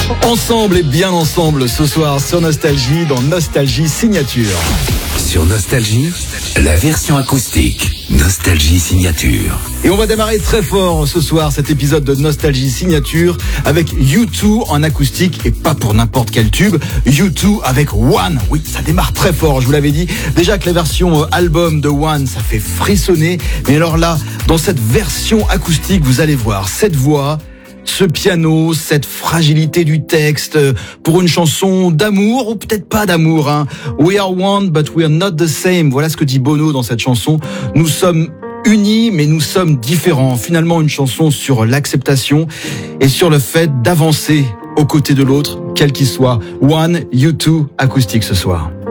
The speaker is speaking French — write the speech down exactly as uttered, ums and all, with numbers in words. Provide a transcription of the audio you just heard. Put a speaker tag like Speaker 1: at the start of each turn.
Speaker 1: Ensemble et bien ensemble ce soir sur Nostalgie, dans Nostalgie Signature.
Speaker 2: Sur Nostalgie, la version acoustique. Nostalgie Signature.
Speaker 1: Et on va démarrer très fort ce soir cet épisode de Nostalgie Signature avec U deux en acoustique, et pas pour n'importe quel tube. U deux avec One. Oui, ça démarre très fort, je vous l'avais dit. Déjà que la version euh, album de One, ça fait frissonner. Mais alors là, dans cette version acoustique, vous allez voir cette voix, ce piano, cette fragilité du texte pour une chanson d'amour, ou peut-être pas d'amour, hein. We are one, but we are not the same. Voilà ce que dit Bono dans cette chanson. Nous sommes unis, mais nous sommes différents. Finalement, une chanson sur l'acceptation et sur le fait d'avancer aux côtés de l'autre, quel qu'il soit. One, U deux, acoustique ce soir.